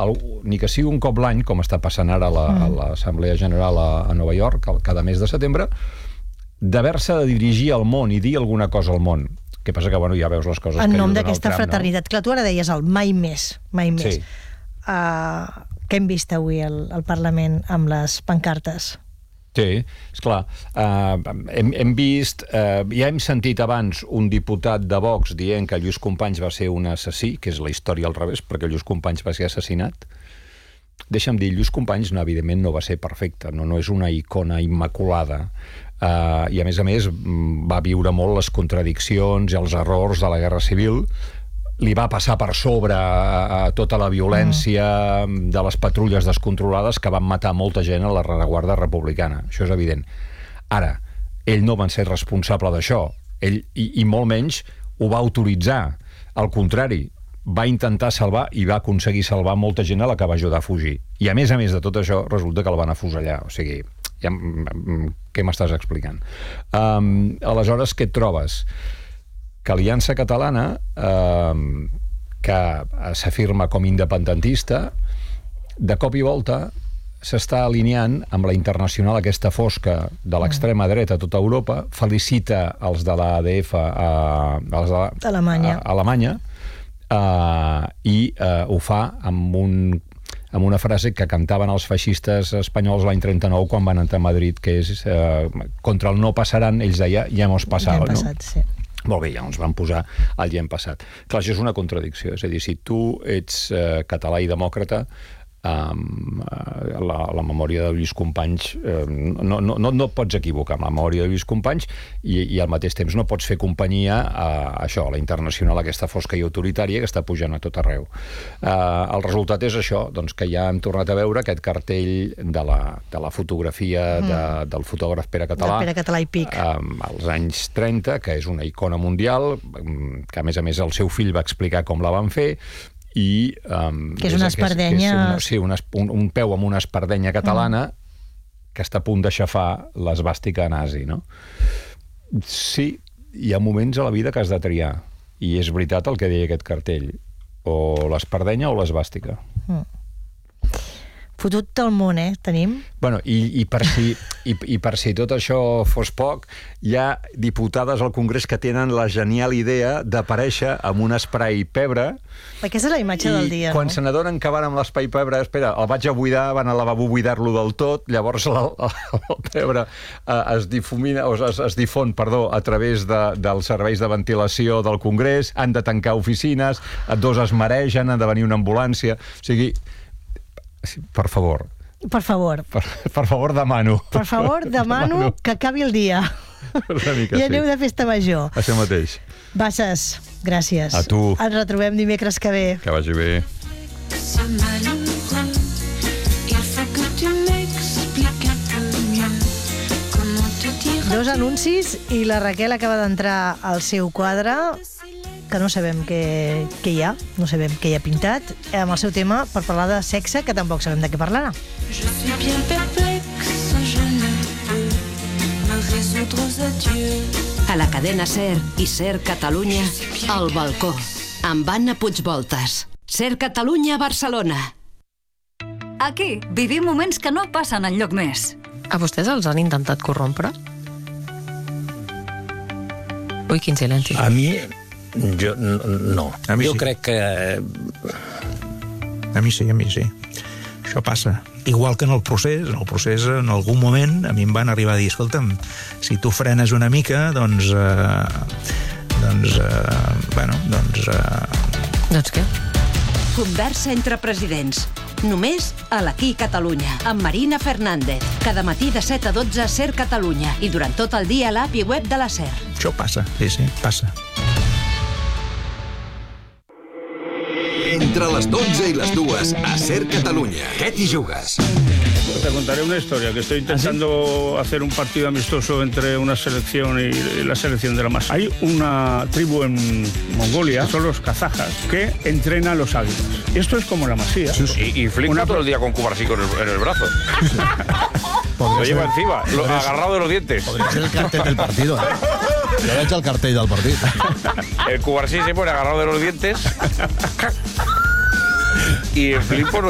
ni que sigui un cop l'any, com està passant ara a l'Assemblea General a Nova York, cada mes de setembre, d'haver-se de dirigir al món i dir alguna cosa al món. Què passa que, ja veus les coses que en nom d'aquesta fraternitat. Clar, tu ara deies el mai més. Sí. Què hem vist avui al Parlament amb les pancartes? Sí, esclar. Hem vist, ja hem sentit abans un diputat de Vox dient que Lluís Companys va ser un assassí, que és la història al revés, perquè Lluís Companys va ser assassinat. Deixa'm dir, Lluís Companys, evidentment, no va ser perfecte, no és una icona immaculada. I, a més, va viure molt les contradiccions i els errors de la Guerra Civil. Li va passar per sobre tota la violència de les patrulles descontrolades que van matar molta gent a la rereguarda republicana. Això és evident. Ara, ell no va ser responsable d'això. Ell, i molt menys, ho va autoritzar. Al contrari, va intentar salvar i va aconseguir salvar molta gent a la que va ajudar a fugir. I, a més de tot això, resulta que el van afusellar. O sigui, què m'estàs explicant? Aleshores, què et trobes? Que Aliança Catalana, que s'afirma com independentista, de cop i volta s'està alineant amb la internacional aquesta fosca de l'extrema dreta a tota Europa, felicita els de l'ADF a Alemanya, i ho fa amb una frase que cantaven els feixistes espanyols l'any 39 quan van entrar a Madrid, que és contra el no passaran, ells deia, ja hemos pasado, no? Sí. Molt bé, ja ens van posar el ja hem passat. Clar, això és una contradicció, és a dir, si tu ets català i demòcrata, la memòria de Lluís Companys no et pots equivocar amb la memòria de Lluís Companys i al mateix temps no pots fer companyia a això, a la internacional aquesta fosca i autoritària que està pujant a tot arreu. El resultat és això, doncs que ja hem tornat a veure aquest cartell de la fotografia del fotògraf Pere Català, Pere Català i Pic, als anys 30, que és una icona mundial, que a més el seu fill va explicar com la van fer, i que és una espardenya, un peu amb una espardenya catalana que està a punt d'aixafar l'esvàstica nazi, no? Sí, hi ha moments a la vida que has de triar, i és veritat el que deia aquest cartell, o l'espardenya o l'esvàstica. Fotut del món, tenim? Bueno, i per si tot això fos poc, hi ha diputades al Congrés que tenen la genial idea d'aparèixer amb un spray pebre. Aquesta és la imatge del dia, no? I quan se n'adonen que van amb l'spray pebre, espera, el vaig a buidar, van al lavabo a buidar-lo del tot, llavors el pebre es difon a través dels serveis de ventilació del Congrés, han de tancar oficines, dos es maregen, han de venir una ambulància, o sigui, per favor. Per favor. Per favor, demano. Per favor, demano que acabi el dia. I aneu de festa major. Això mateix. Bassas, gràcies. A tu. Ens retrobem dimecres que ve. Que vagi bé. Dos anuncis i la Raquel acaba d'entrar al seu quadre, que no sabem què hi ha, no sabem què hi ha pintat, amb el seu tema per parlar de sexe, que tampoc sabem de què parlarà. A la cadena SER i SER Catalunya, El balcó, amb Anna Puigvoltas. SER Catalunya, Barcelona. Aquí vivim moments que no passen enlloc més. A vostès els han intentat corrompre? Ui, quin silenci. A mi... Jo no. Jo crec que... A mi sí. Això passa. Igual que en el procés, en algun moment a mi em van arribar a dir, escolta'm, si tu frenes una mica, doncs què? Conversa entre presidents. Només a l'Aquí Catalunya, amb Marina Fernández. Cada matí de 7 a 12 a SER Catalunya i durant tot el dia a l'app i web de la SER. Això passa, sí, passa. Entre les 12 y las 2 a SER Cataluña. ¿Qué te jugas? Te contaré una historia, que estoy intentando hacer un partido amistoso entre una selección y la selección de la masa. Hay una tribu en Mongolia, son los kazajas, que entrenan los águilas. Esto es como la Masía. Y flipa todo el día con Cubarsí en el brazo. Lo lleva encima, agarrado de los dientes. Podría ser el cartel del partido, Yo he hecho el cartel del partido. El Cubarsí se pone agarrado de los dientes y el flipo